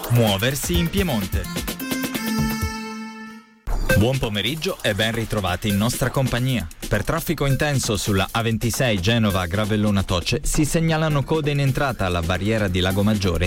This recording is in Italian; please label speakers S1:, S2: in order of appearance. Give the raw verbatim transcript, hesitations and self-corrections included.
S1: Muoversi in Piemonte. Buon pomeriggio e ben ritrovati in nostra compagnia. Per traffico intenso sulla A ventisei Genova Gravellona Toce si segnalano code in entrata alla barriera di Lago Maggiore